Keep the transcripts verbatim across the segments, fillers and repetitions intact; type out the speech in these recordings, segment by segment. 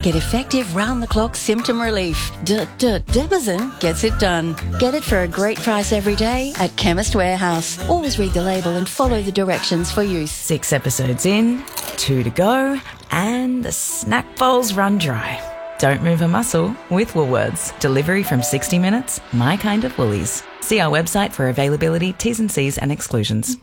Get effective round-the-clock symptom relief. D-D-Debazin gets it done. Get it for a great price every day at Chemist Warehouse. Always read the label and follow the directions for use. Six episodes in, two to go, and the snack bowls run dry. Don't move a muscle with Woolworths. Delivery from sixty minutes, my kind of Woolies. See our website for availability, T's and C's and exclusions.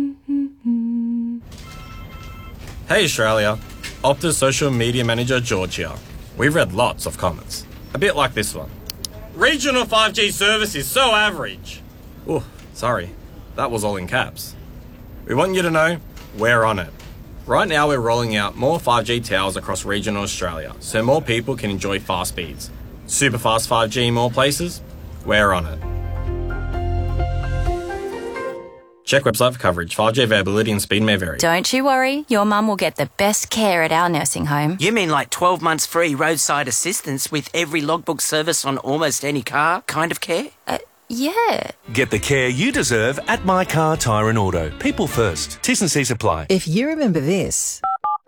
Hey Australia, Optus social media manager George here. We've read lots of comments, a bit like this one. Regional five G service is so average. Oh, sorry, that was all in caps. We want you to know we're on it. Right now we're rolling out more five G towers across regional Australia so more people can enjoy fast speeds. Super fast five G in more places? We're on it. Check website for coverage. five G availability and speed may vary. Don't you worry, your mum will get the best care at our nursing home. You mean like twelve months free roadside assistance with every logbook service on almost any car kind of care? Uh, yeah. Get the care you deserve at My Car Tyre and Auto. People first. T's and C's apply. If you remember this,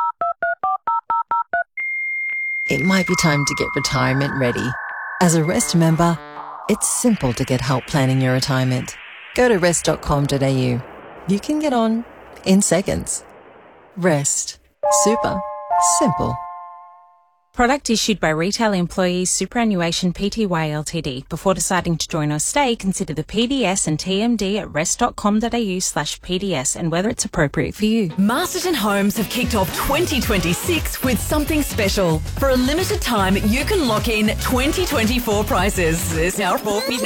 it might be time to get retirement ready. As a Rest member, it's simple to get help planning your retirement. Go to rest dot com dot a u. You can get on in seconds. Rest. Super. Simple. Product issued by Retail Employees Superannuation Pty Ltd. Before deciding to join or stay, consider the P D S and T M D at rest dot com dot a u slash P D S and whether it's appropriate for you. Masterton Homes have kicked off twenty twenty-six with something special. For a limited time, you can lock in twenty twenty-four prices. There's now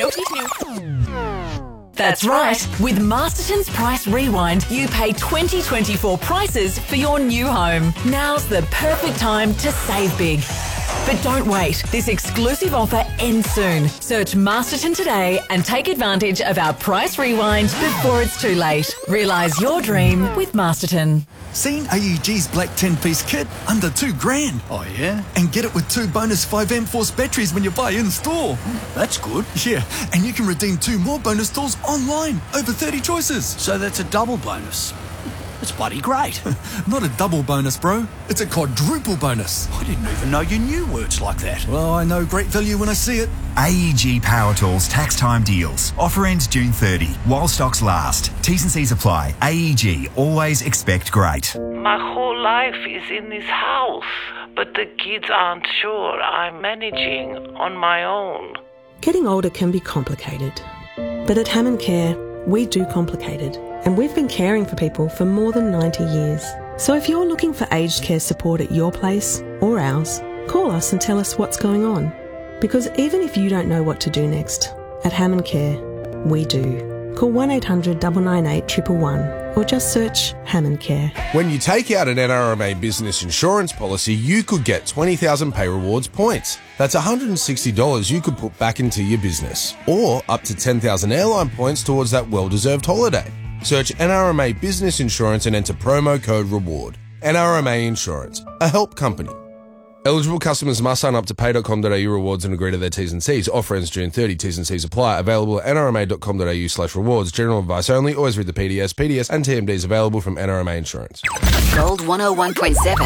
That's right. With Masterton's Price Rewind, you pay twenty twenty-four prices for your new home. Now's the perfect time to save big. But don't wait. This exclusive offer ends soon. Search Masterton today and take advantage of our Price Rewind before it's too late. Realise your dream with Masterton. Seen A E G's black ten-piece kit? Under two grand. Oh, yeah? And get it with two bonus five amp force batteries when you buy in-store. That's good. Yeah, and you can redeem two more bonus tools online. Over thirty choices. So that's a double bonus. It's bloody great. Not a double bonus, bro. It's a quadruple bonus. I didn't even know you knew words like that. Well, I know great value when I see it. A E G Power Tools tax time deals. Offer ends June thirtieth while stocks last. T's and C's apply. A E G, always expect great. My whole life is in this house, but the kids aren't sure I'm managing on my own. Getting older can be complicated, but at Hammond Care, we do complicated, and we've been caring for people for more than ninety years. So if you're looking for aged care support at your place or ours, call us and tell us what's going on. Because even if you don't know what to do next, at Hammond Care, we do. Call one eight hundred nine nine eight one one one or just search Hammond Care. When you take out an N R M A business insurance policy, you could get twenty thousand Pay Rewards points. That's one hundred sixty dollars you could put back into your business. Or up to ten thousand airline points towards that well-deserved holiday. Search N R M A Business Insurance and enter promo code REWARD. N R M A Insurance, a help company. Eligible customers must sign up to pay dot com dot a u rewards and agree to their T's and C's. Offer ends June thirtieth. T's and C's apply. Available at n r m a dot com dot a u slash rewards. General advice only. Always read the P D S. P D S and T M Ds available from N R M A Insurance. Gold one oh one point seven.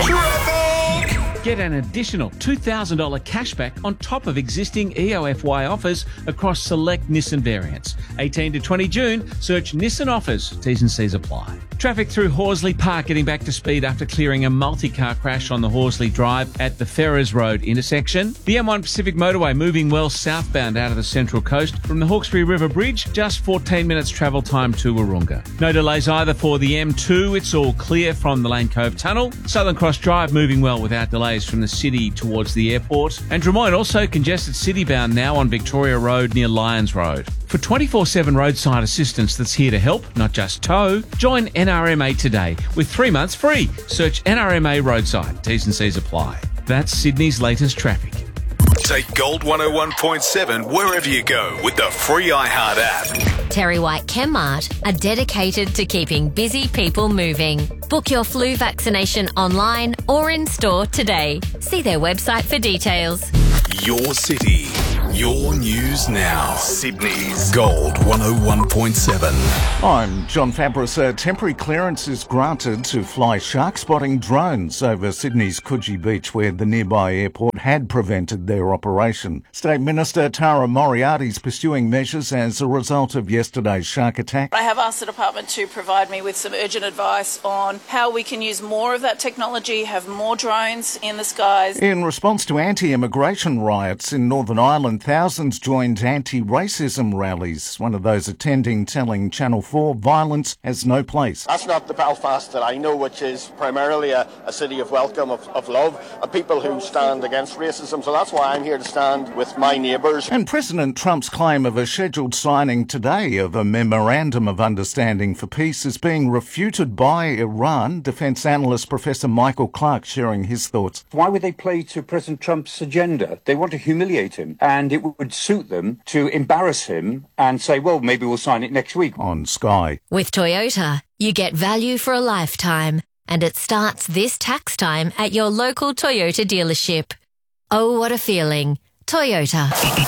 Get an additional two thousand dollars cashback on top of existing E O F Y offers across select Nissan variants. eighteen to twenty June, search Nissan offers. T's and C's apply. Traffic through Horsley Park getting back to speed after clearing a multi-car crash on the Horsley Drive at the Ferrers Road intersection. The M one Pacific Motorway moving well southbound out of the Central Coast from the Hawkesbury River Bridge, just fourteen minutes travel time to Wahroonga. No delays either for the M two. It's all clear from the Lane Cove Tunnel. Southern Cross Drive moving well without delays from the city towards the airport. And Drummoyne also congested citybound now on Victoria Road near Lyons Road. For twenty-four seven roadside assistance that's here to help, not just tow, join N R M A today with three months free. Search N R M A Roadside. T's and C's apply. That's Sydney's latest traffic. Take Gold one oh one point seven wherever you go with the free iHeart app. Terry White Chemmart are dedicated to keeping busy people moving. Book your flu vaccination online or in store today. See their website for details. Your city. Your news now. Sydney's Gold one oh one point seven. I'm John Fabris. A temporary clearance is granted to fly shark spotting drones over Sydney's Coogee Beach, where the nearby airport had prevented their operation. State Minister Tara Moriarty is pursuing measures as a result of yesterday's shark attack. I have asked the department to provide me with some urgent advice on how we can use more of that technology, have more drones in the skies. In response to anti-immigration riots in Northern Ireland, thousands joined anti-racism rallies. One of those attending telling Channel four violence has no place. That's not the Belfast that I know, which is primarily a, a city of welcome, of, of love, of people who stand against racism. So that's why I'm here to stand with my neighbours. And President Trump's claim of a scheduled signing today of a memorandum of understanding for peace is being refuted by Iran. Defence analyst Professor Michael Clark sharing his thoughts. Why would they play to President Trump's agenda? They want to humiliate him, and it would suit them to embarrass him and say, well, maybe we'll sign it next week. On Sky. With Toyota, you get value for a lifetime, and it starts this tax time at your local Toyota dealership. Oh, what a feeling. Toyota.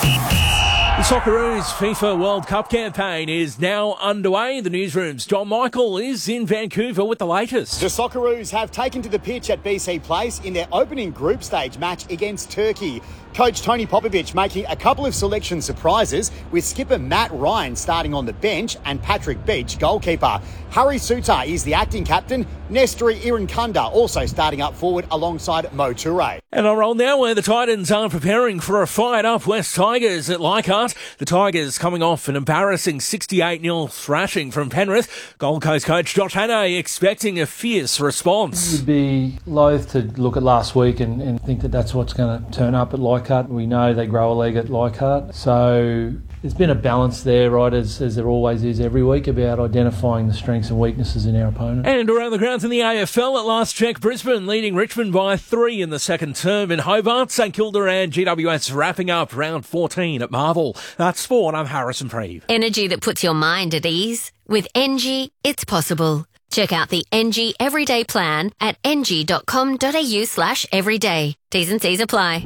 The Socceroos FIFA World Cup campaign is now underway. The newsroom's John Michael is in Vancouver with the latest. The Socceroos have taken to the pitch at B C Place in their opening group stage match against Turkey. Coach Tony Popovic making a couple of selection surprises, with skipper Matt Ryan starting on the bench and Patrick Beach goalkeeper. Harry Sutar is the acting captain. Nestri Irankunda also starting up forward alongside Mo Toure. And I roll now where the Titans are preparing for a fired-up West Tigers at Leichhardt. The Tigers coming off an embarrassing sixty-eight nil thrashing from Penrith. Gold Coast coach Josh Hannay expecting a fierce response. You'd be loath to look at last week and, and think that that's what's going to turn up at Leichhardt. We know they grow a leg at Leichhardt. So there's been a balance there, right, as, as there always is every week, about identifying the strengths and weaknesses in our opponent. And around the grounds in the A F L at last check, Brisbane leading Richmond by three in the second term. In Hobart, St Kilda and G W S wrapping up round fourteen at Marvel. That's sport. I'm Harrison Preeve. Energy that puts your mind at ease. With Engie, it's possible. Check out the Engie Everyday Plan at engie.com.au slash everyday. T's and C's apply.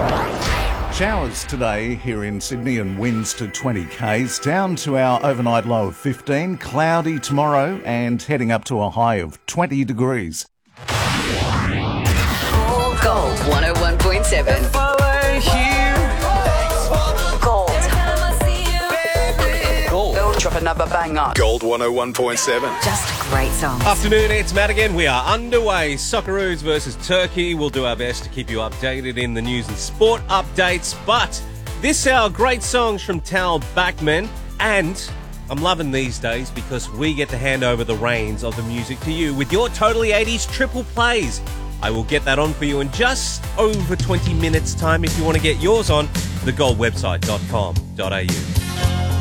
Showers today here in Sydney and winds to twenty kays, down to our overnight low of fifteen, cloudy tomorrow and heading up to a high of twenty degrees. Gold one oh one point seven. Gold. Gold. Drop another banger. Gold one oh one point seven. Just great songs. Afternoon, it's Matt again. We are underway. Socceroos versus Turkey. We'll do our best to keep you updated in the news and sport updates. But this hour, great songs from Tal Bachman. And I'm loving these days because we get to hand over the reins of the music to you with your Totally eighties triple plays. I will get that on for you in just over twenty minutes' time if you want to get yours on the gold website dot com dot a u.